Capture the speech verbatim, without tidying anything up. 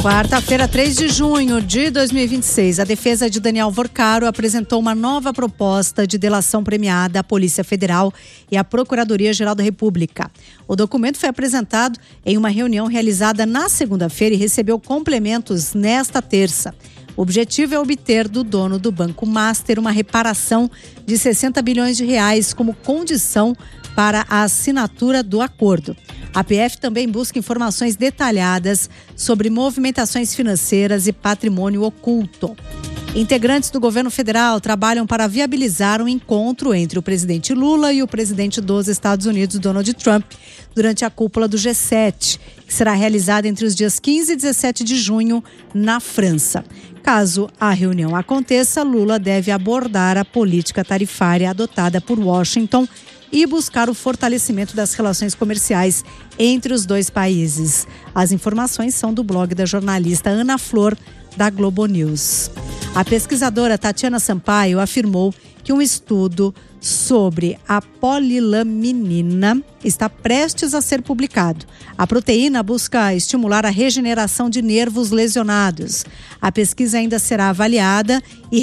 Quarta-feira, três de junho de dois mil e vinte e seis, a defesa de Daniel Vorcaro apresentou uma nova proposta de delação premiada à Polícia Federal e à Procuradoria-Geral da República. O documento foi apresentado em uma reunião realizada na segunda-feira e recebeu complementos nesta terça. O objetivo é obter do dono do Banco Master uma reparação de sessenta bilhões de reais como condição para a assinatura do acordo. A P F também busca informações detalhadas sobre movimentações financeiras e patrimônio oculto. Integrantes do governo federal trabalham para viabilizar um encontro entre o presidente Lula e o presidente dos Estados Unidos, Donald Trump, durante a cúpula do G sete, que será realizada entre os dias quinze e dezessete de junho na França. Caso a reunião aconteça, Lula deve abordar a política tarifária adotada por Washington e buscar o fortalecimento das relações comerciais entre os dois países. As informações são do blog da jornalista Ana Flor, da Globo News. A pesquisadora Tatiana Sampaio afirmou que um estudo sobre a polilaminina está prestes a ser publicado. A proteína busca estimular a regeneração de nervos lesionados. A pesquisa ainda será avaliada e